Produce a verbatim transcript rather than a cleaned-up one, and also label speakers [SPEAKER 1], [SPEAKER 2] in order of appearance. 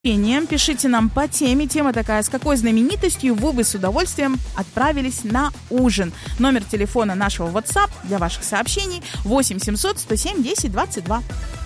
[SPEAKER 1] Пишите нам по теме. Тема такая: с какой знаменитостью вы бы с удовольствием отправились на ужин? Номер телефона нашего WhatsApp для ваших сообщений восемь семьсот сто семь десять двадцать два.